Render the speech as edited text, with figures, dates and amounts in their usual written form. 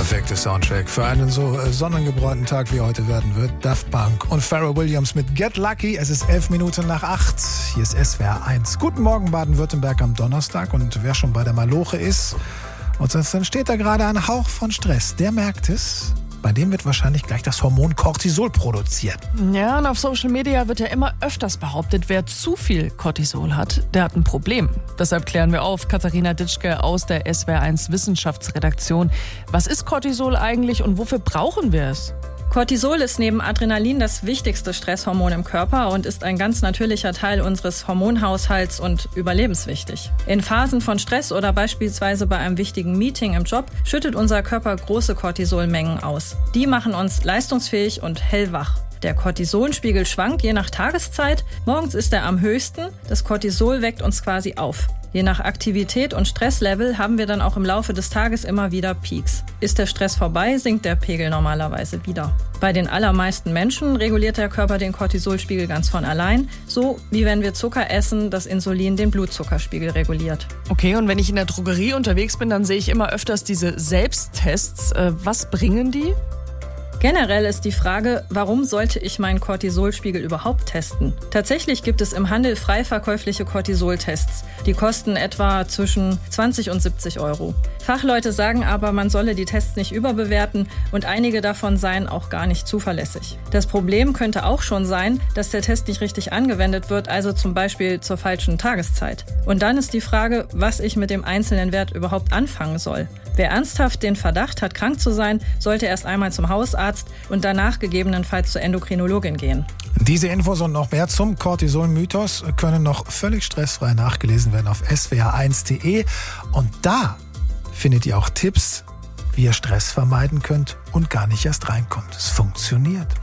perfekte Soundtrack für einen so sonnengebräunten Tag wie heute werden wird. Daft Punk und Pharrell Williams mit Get Lucky. Es ist 8:11. Hier ist SWR 1. Guten Morgen Baden-Württemberg am Donnerstag. Und wer schon bei der Maloche ist und sonst entsteht da gerade ein Hauch von Stress, der merkt es. Bei dem wird wahrscheinlich gleich das Hormon Cortisol produziert. Ja, und auf Social Media wird ja immer öfters behauptet, wer zu viel Cortisol hat, der hat ein Problem. Deshalb klären wir auf, Katharina Ditschke aus der SWR1 Wissenschaftsredaktion. Was ist Cortisol eigentlich und wofür brauchen wir es? Cortisol ist neben Adrenalin das wichtigste Stresshormon im Körper und ist ein ganz natürlicher Teil unseres Hormonhaushalts und überlebenswichtig. In Phasen von Stress oder beispielsweise bei einem wichtigen Meeting im Job schüttet unser Körper große Cortisolmengen aus. Die machen uns leistungsfähig und hellwach. Der Cortisolspiegel schwankt je nach Tageszeit. Morgens ist er am höchsten. Das Cortisol weckt uns quasi auf. Je nach Aktivität und Stresslevel haben wir dann auch im Laufe des Tages immer wieder Peaks. Ist der Stress vorbei, sinkt der Pegel normalerweise wieder. Bei den allermeisten Menschen reguliert der Körper den Cortisolspiegel ganz von allein, so wie wenn wir Zucker essen, das Insulin den Blutzuckerspiegel reguliert. Okay, und wenn ich in der Drogerie unterwegs bin, dann sehe ich immer öfters diese Selbsttests. Was bringen die? Generell ist die Frage, warum sollte ich meinen Cortisolspiegel überhaupt testen? Tatsächlich gibt es im Handel frei verkäufliche Cortisoltests. Die kosten etwa zwischen 20 und 70 Euro. Fachleute sagen aber, man solle die Tests nicht überbewerten und einige davon seien auch gar nicht zuverlässig. Das Problem könnte auch schon sein, dass der Test nicht richtig angewendet wird, also zum Beispiel zur falschen Tageszeit. Und dann ist die Frage, was ich mit dem einzelnen Wert überhaupt anfangen soll. Wer ernsthaft den Verdacht hat, krank zu sein, sollte erst einmal zum Hausarzt und danach gegebenenfalls zur Endokrinologin gehen. Diese Infos und noch mehr zum Cortisol-Mythos können noch völlig stressfrei nachgelesen werden auf swr1.de. Und da findet ihr auch Tipps, wie ihr Stress vermeiden könnt und gar nicht erst reinkommt. Es funktioniert.